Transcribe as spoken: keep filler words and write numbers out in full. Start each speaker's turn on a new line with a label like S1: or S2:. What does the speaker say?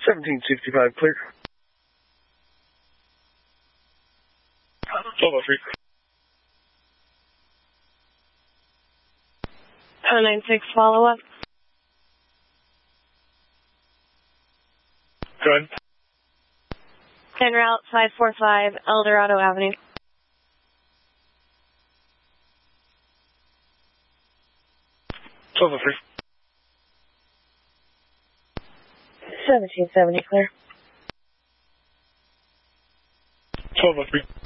S1: seventeen sixty-five, clear. twelve oh three.
S2: oh nine six, follow up.
S1: Go ahead.
S2: En route five four five, El Dorado Avenue.
S1: twelve oh three.
S2: seventeen seventy, clear.
S1: twelve oh three.